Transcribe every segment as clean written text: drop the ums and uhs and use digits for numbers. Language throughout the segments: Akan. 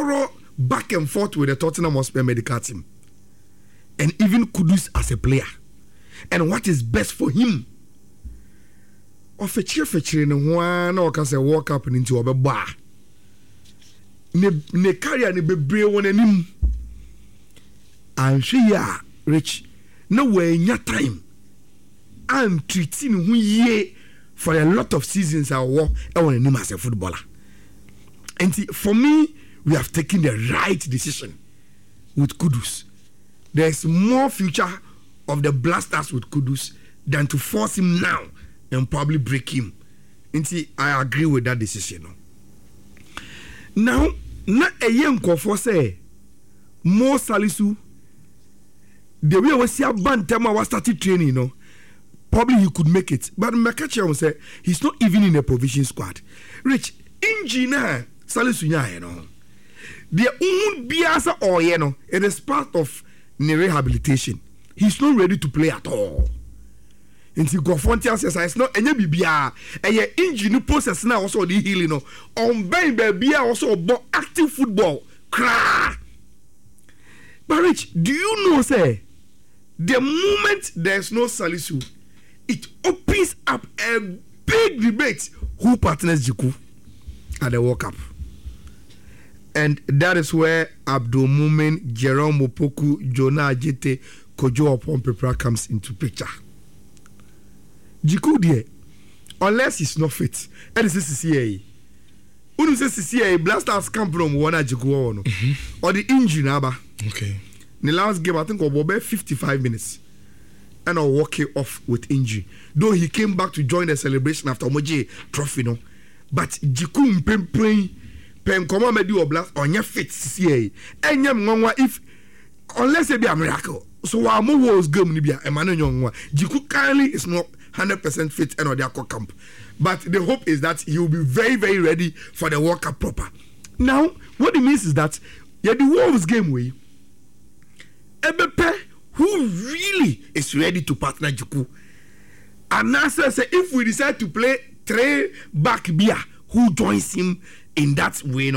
thorough back and forth with the Tottenham Hotspur medical team. And even Kudus as a player. And what is best for him. Ofechire no one or can say walk up into a bar. Ne carrier ne bebre won anim. And she ya rich. No way in your time. And treating who ye for a lot of seasons I want him as a footballer. And for me, we have taken the right decision with Kudus. There's more future of the Blasters with Kudus than to force him now and probably break him. And I agree with that decision. Now, not a young for say more Salisu. The way we see a band time was started training, probably he could make it. But Makacha will say he's not even in a provision squad. Rich, engineer Salisu nya there won't be as or it is part of the rehabilitation. He's not ready to play at all. And he got frontiers it's not any bibia a injury process now also the healing on baby also about active football. Cra. But Rich, do you know say the moment there's no Salisu, it opens up a big debate who partners Jiku at the World Cup. And that is where Abdul Mumin, Jerome Opoku, Jonah Ajete, Kojo Opompepra comes into picture. Jiku dear, unless he's not fit, and this is CCA. When you say CCA, Blasters come from one Jiku or the injury number. Okay. In the last game, I think about 55 minutes. And I'll walk it off with injury. Though he came back to join the celebration after Omoje Trophy, but Jiku playing pen come medu oblast on your fit CCA. And if unless it be a miracle. So our move was game ni bia Emmanuel Nyongwa. Jiku currently is not 100% fit and on their camp. But the hope is that he will be very, very ready for the World Cup proper. Now, what it means is that the Wolves game way. Ebepe, who really is ready to partner Jiku. And now say if we decide to play 3 back beer, who joins him in that way,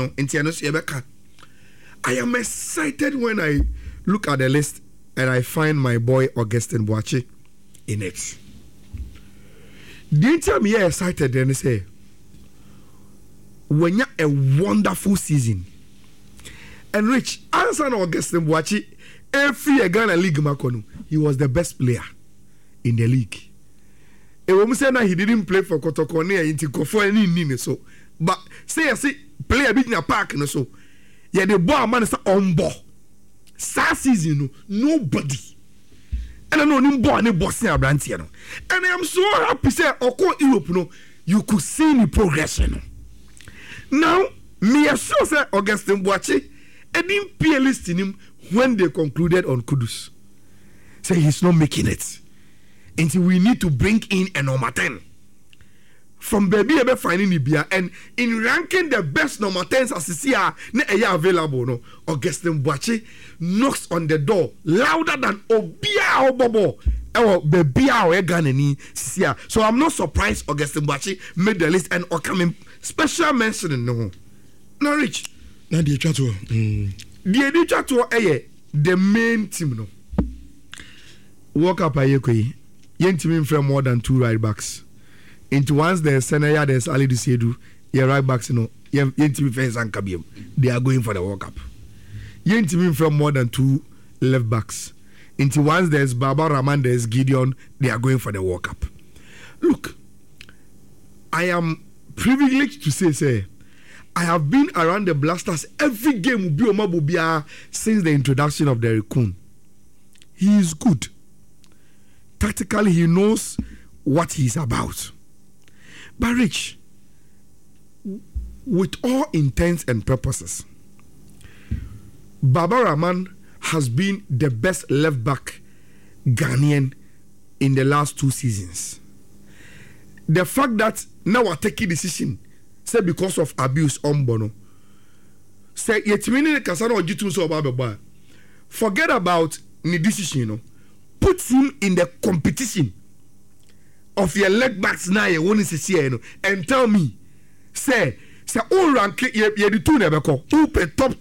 I am excited when I look at the list and I find my boy Augustin Boachi in it. The time you're excited, then say, when you're a wonderful season, and Rich, answer Augustin Boachi, every Ghana League Makono, he was the best player in the league. A woman said that he didn't play for Kotokone into Kofo any so. But say player beating a park and so. Yeah, the ball man is on ball. Sa season, nobody. And I know him born a boss in Abrantiano. And I am so happy say Oko Europe you could see the progression. Now, me sure say Augustin Boachi, and didn't pay list in him when they concluded on Kudus. Say he's not making it. Until we need to bring in a number 10. From baby ever finding Ibia and in ranking the best number 10s as see available no Augustin Boachi knocks on the door louder than Obia or Bobo or baby or Ganani Sia. So I'm not surprised Augustin Boachi made the list and coming special mention no Rich. Now the chatwa. The chatwa the main team no. Walk up ayekoi. Yen team from more than 2 right backs. Into once there's Senaya, there's Ali Dusedu, your right backs, yen team fans and Kabiem. They are going for the World Cup. Yen team from more than 2 left backs. Into once there's Baba Rahman, there's Gideon, they are going for the World Cup. Look, I am privileged to say, I have been around the Blasters every game since the introduction of Derek Kuhn. He is good. Tactically, he knows what he's about. But Rich, with all intents and purposes, Baba Rahman has been the best left back Ghanaian in the last 2 seasons. The fact that now we're taking decision, say because of abuse on Bono, say yetimini kasano ojitu so baba. Forget about the decision, put him in the competition of your leg backs now you want to see and tell me say all rank ye the two never call who pay top